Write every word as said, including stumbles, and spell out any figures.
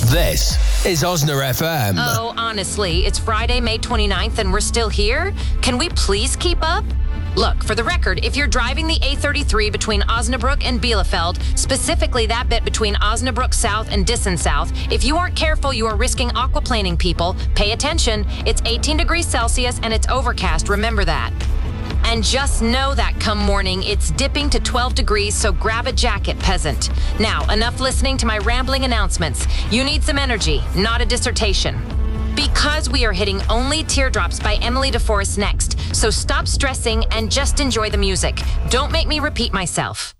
This is Osna F M. Oh, honestly, it's Friday, May twenty-ninth, and we're still here? Can we please keep up? Look, for the record, if you're driving the A thirty-three between Osnabrück and Bielefeld, specifically that bit between Osnabrück South and Dissen South, if you aren't careful, you are risking aquaplaning, people. Pay attention. It's eighteen degrees Celsius and it's overcast. Remember that. And just know that come morning, it's dipping to twelve degrees, so grab a jacket, peasant. Now, enough listening to my rambling announcements. You need some energy, not a dissertation. Because we are hitting Only Teardrops by Emily DeForest next, so stop stressing and just enjoy the music. Don't make me repeat myself.